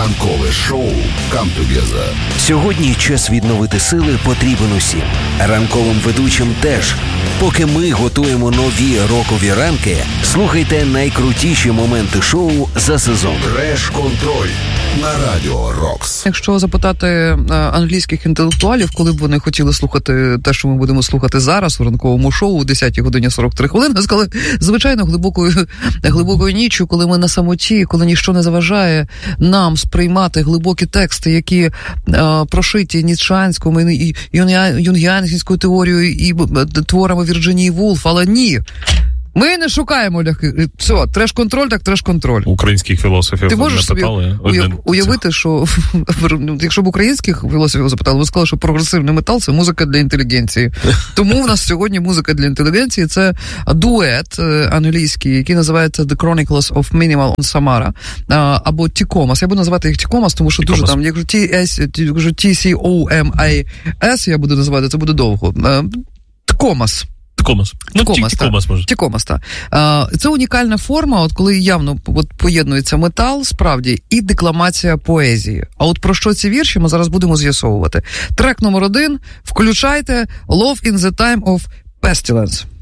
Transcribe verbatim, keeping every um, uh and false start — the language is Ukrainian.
Ранкове шоу «Come Together». Сьогодні час відновити сили потрібен усім. Ранковим ведучим теж. Поки ми готуємо нові рокові ранки, слухайте найкрутіші моменти шоу за сезон. Треш-контроль на Радіо Рокс. Якщо запитати англійських інтелектуалів, коли б вони хотіли слухати те, що ми будемо слухати зараз у ранковому шоу о десятій годині сорок три хвилини, вони сказали, звичайно, глибокою, глибокою ніччю, коли ми на самоті, коли ніщо не заважає нам сприймати глибокі тексти, які а, прошиті ніцшанською і юнгіанською теорією і творами Вірджинії Вулф, але ні. Ми не шукаємо ляхи. Все, треш-контроль, так треш-контроль. Українських філософів Ти можеш собі запитали, уявити, що якщо б українських філософів запитали, ви сказали, що прогресивний метал – це музика для інтелігенції. Тому в нас сьогодні музика для інтелігенції – це дует англійський, який називається The Chronicles of Minimal on Samara, або Tikomas. Я буду називати їх Tikomas, тому що дуже там, якщо Ті Сі О Ем Ей Ес я буду називати, це буде довго. Tikomas. Тікомас. Ну, Тікомас, Тікомас, може. Тікомас, так. Це унікальна форма, от коли явно от, поєднується метал, справді, і декламація поезії. А от про що ці вірші ми зараз будемо з'ясовувати. Трек номер один. Включайте «Love in the Time of Pestilence».